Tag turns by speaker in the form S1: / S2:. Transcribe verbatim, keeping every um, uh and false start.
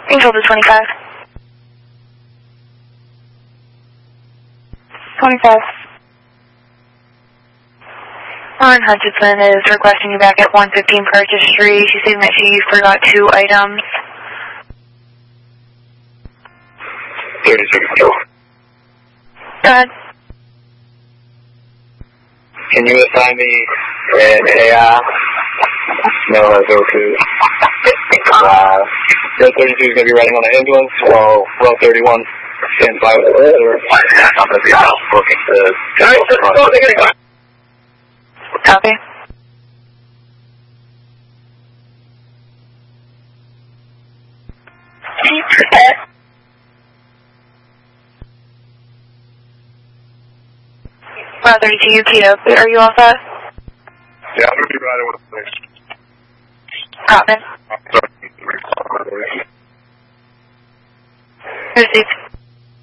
S1: Angel to twenty-five. twenty-five. Lauren Hutchinson is requesting you back at one fifteen Purchase Street. She's saying that she forgot two items.
S2: thirty-six.
S1: Go ahead.
S2: Can you assign me an A I? No, that's okay. Uh, Row thirty-two is going to be riding on an ambulance, while Row thirty-one stands by with the door. I'm going to be out looking to...
S1: Copy. Row thirty-two, you keyed up. Are you all set?
S2: Yeah, I'm going to be riding with the next.
S1: Copy.
S2: I'm sorry.
S1: Received.